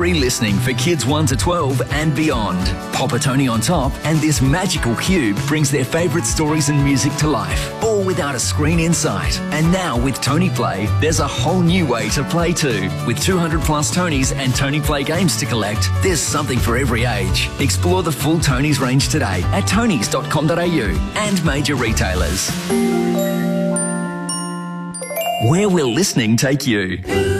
free listening for kids 1 to 12 and beyond. Pop a Tony on top and this magical cube brings their favourite stories and music to life, all without a screen in sight. And now with Tony Play, there's a whole new way to play too. With 200 plus Tonys and Tony Play games to collect, there's something for every age. Explore the full Tonys range today at tonys.com.au and major retailers. Where will listening take you?